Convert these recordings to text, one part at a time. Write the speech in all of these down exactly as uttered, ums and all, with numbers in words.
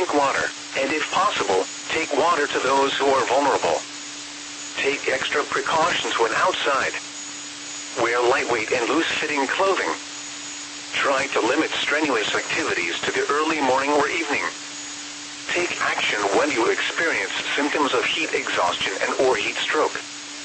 drink water, and if possible, take water to those who are vulnerable. Take extra precautions when outside. Wear lightweight and loose-fitting clothing. Try to limit strenuous activities to the early morning or evening. Take action when you experience symptoms of heat exhaustion and or heat stroke.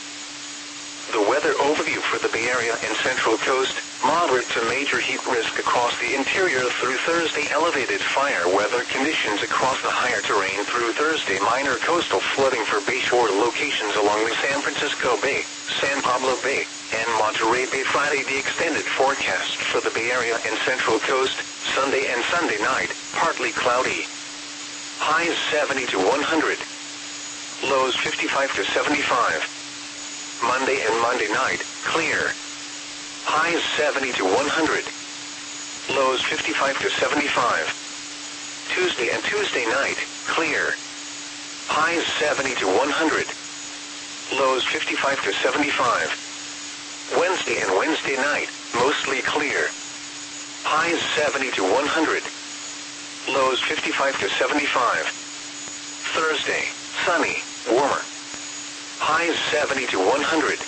The weather overview for the Bay Area and Central Coast: moderate to major heat risk across the interior through Thursday. Elevated fire weather conditions across the higher terrain through Thursday. Minor coastal flooding for bayshore locations along the San Francisco Bay, San Pablo Bay, and Monterey Bay. Friday, the extended forecast for the Bay Area and Central Coast: Sunday and Sunday night, partly cloudy. Highs seventy to one hundred. Lows fifty-five to seventy-five. Monday and Monday night, clear. Highs seventy to one hundred. Lows fifty-five to seventy-five. Tuesday and Tuesday night, clear. Highs seventy to one hundred. Lows fifty-five to seventy-five. Wednesday and Wednesday night, mostly clear. Highs seventy to one hundred. Lows fifty-five to seventy-five. Thursday, sunny, warmer. Highs seventy to one hundred.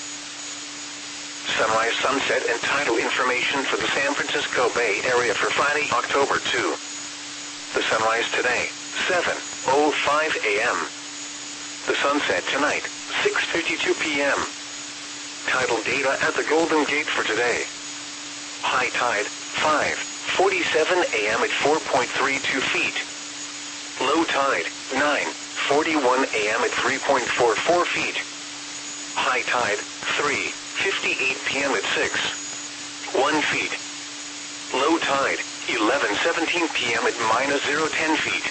Sunrise, sunset, and tidal information for the San Francisco Bay Area for Friday, October second. The sunrise today, seven oh five a m The sunset tonight, six fifty-two p m Tidal data at the Golden Gate for today. High tide, five forty-seven a m at four point three two feet. Low tide, nine forty-one a m at three point four four feet. High tide, three fifty-eight p m at six one feet. Low tide, eleven seventeen p m at minus zero ten feet.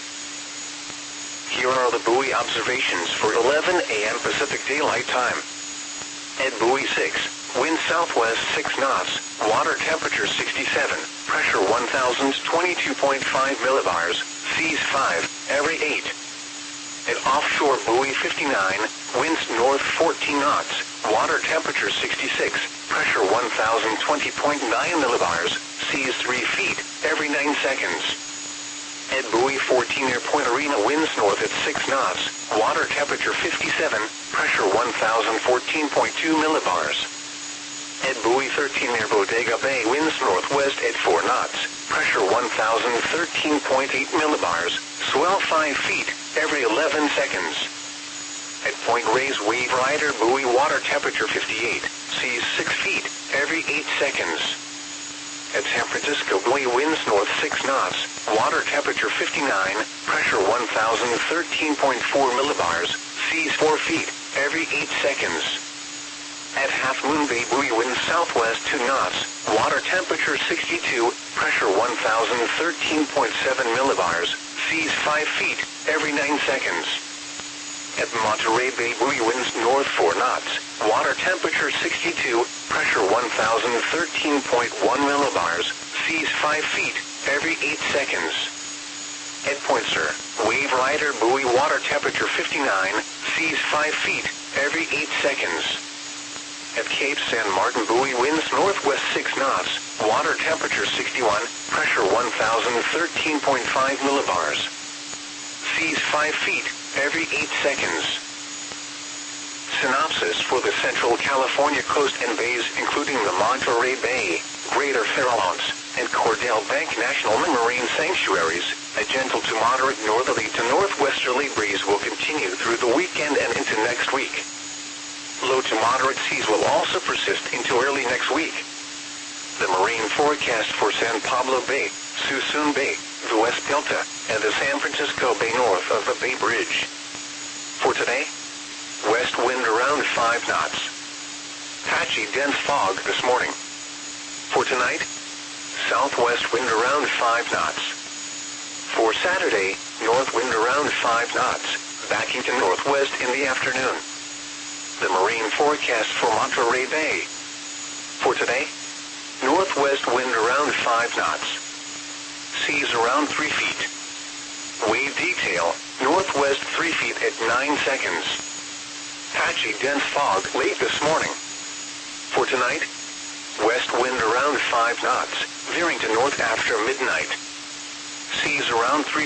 Here are the buoy observations for eleven a m Pacific Daylight Time. At buoy six, wind southwest six knots, water temperature sixty-seven, pressure one thousand twenty-two point five millibars, seas five, every eight. At offshore buoy fifty-nine, winds north fourteen knots, water temperature sixty-six, pressure one thousand twenty point nine millibars, seas three feet, every nine seconds. At buoy fourteen near Point Arena, winds north at six knots, water temperature fifty-seven, pressure one thousand fourteen point two millibars. At buoy thirteen near Bodega Bay, winds northwest at four knots, pressure one thousand thirteen point eight millibars, swell five feet, every eleven seconds. At Point Reyes Wave Rider buoy, water temperature fifty-eight, seas six feet, every eight seconds. At San Francisco buoy, winds north six knots, water temperature fifty-nine, pressure one thousand thirteen point four millibars, seas four feet, every eight seconds. At Half Moon Bay buoy, winds southwest two knots, water temperature sixty-two, pressure one thousand thirteen point seven millibars, seas five feet, every nine seconds. At Monterey Bay buoy, winds north four knots, water temperature sixty-two, pressure one thousand thirteen point one millibars, seas five feet, every eight seconds. At Point Sur, Wave Rider buoy, water temperature fifty-nine, seas five feet, every eight seconds. At Cape San Martin buoy, winds northwest six knots, water temperature sixty-one, pressure one thousand thirteen point five millibars. Seas five feet, every eight seconds. Synopsis for the Central California coast and bays, including the Monterey Bay, Greater Farallones, and Cordell Bank National Marine Sanctuaries. A gentle to moderate northerly to northwesterly breeze will continue through the weekend and into next week. Low to moderate seas will also persist into early next week. The marine forecast for San Pablo Bay, Suisun Bay, the West Delta, and the San Francisco Bay north of the Bay Bridge. For today, west wind around five knots. Patchy dense fog this morning. For tonight, southwest wind around five knots. For Saturday, north wind around five knots, backing to northwest in the afternoon. The marine forecast for Monterey Bay. For today, northwest wind around five knots. Seas around three feet. Wave detail, northwest three feet at nine seconds. Patchy dense fog late this morning. For tonight, west wind around five knots, veering to north after midnight. Seas around three